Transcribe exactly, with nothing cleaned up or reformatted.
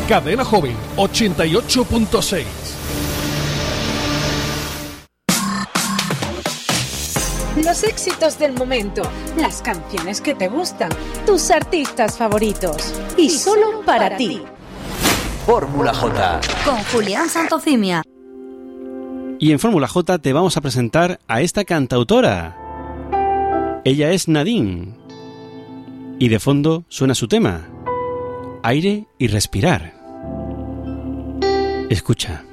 Cadena Joven ochenta y ocho punto seis. Los éxitos del momento, las canciones que te gustan, tus artistas favoritos y solo para ti. Fórmula J con Julián Santocimia. Y en Fórmula J te vamos a presentar a esta cantautora. Ella es Nadine. Y de fondo suena su tema, Aire y Respirar. Escucha.